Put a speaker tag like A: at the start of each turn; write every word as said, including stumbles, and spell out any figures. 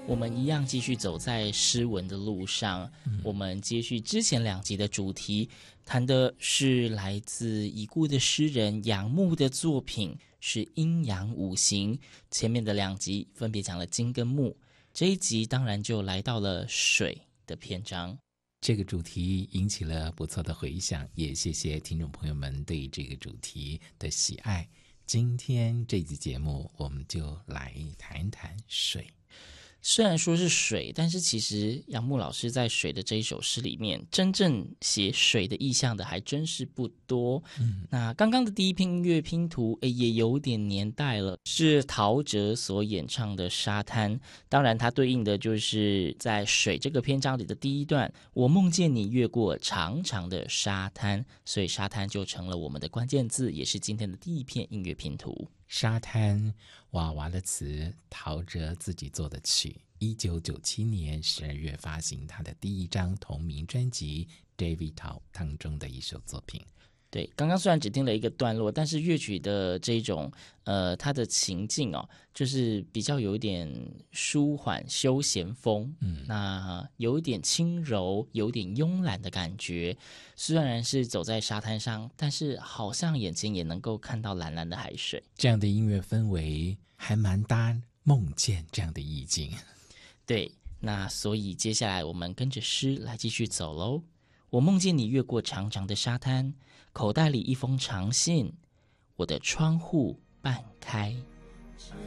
A: 我们一样继续走在诗文的路上，嗯、我们接续之前两集的主题，谈的是来自已故的诗人杨牧的作品，是阴阳五行。前面的两集分别讲了金跟木，这一集当然就来到了水的篇章。
B: 这个主题引起了不错的回响，也谢谢听众朋友们对这个主题的喜爱。今天这集节目我们就来谈谈水。
A: 虽然说是水，但是其实杨牧老师在水的这一首诗里面，真正写水的意象的还真是不多。嗯，那刚刚的第一篇音乐拼图，诶，也有点年代了，是陶喆所演唱的《沙滩》。当然，它对应的就是在水这个篇章里的第一段，我梦见你越过长长的沙滩，所以沙滩就成了我们的关键字，也是今天的第一片音乐拼图。
B: 沙滩，娃娃的词，陶喆自己做的曲。一九九七年十二月发行他的第一张同名专辑《David Tao》当中的一首作品。
A: 对，刚刚虽然只听了一个段落，但是乐曲的这种呃，它的情境哦，就是比较有一点舒缓休闲风，嗯，那有一点轻柔，有点慵懒的感觉。虽然是走在沙滩上，但是好像眼前也能够看到蓝蓝的海水。
B: 这样的音乐氛围还蛮搭梦见这样的意境。
A: 对，那所以接下来我们跟着诗来继续走喽。我梦见你越过长长的沙滩，口袋里一封长信，我的窗户半开。